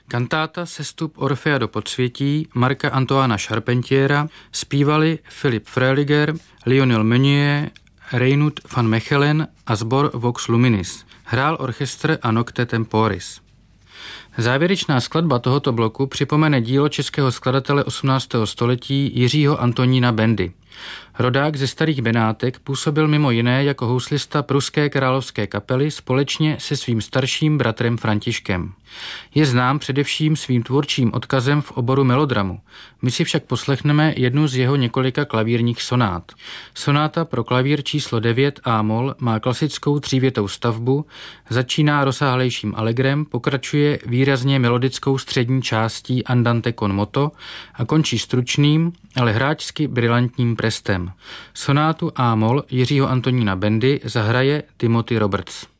Kantáta Sestup Orfea do podsvětí Marca Antoana Charpentiera zpívali Philipp Freiliger, Lionel Meunier, Reinout van Mechelen a sbor Vox Luminis. Hrál orchestr a Nocte Temporis. Závěrečná skladba tohoto bloku připomene dílo českého skladatele 18. století Jiřího Antonína Bendy. Rodák ze Starých Benátek působil mimo jiné jako houslista pruské královské kapely společně se svým starším bratrem Františkem. Je znám především svým tvůrčím odkazem v oboru melodramu. My si však poslechneme jednu z jeho několika klavírních sonát. Sonáta pro klavír číslo 9 A-moll má klasickou třívětou stavbu, začíná rozsáhlejším allegrem, pokračuje výrazně melodickou střední částí andante con moto a končí stručným, ale hráčsky brilantním prestem. Sonátu A-moll Jiřího Antonína Bendy zahraje Timothy Roberts.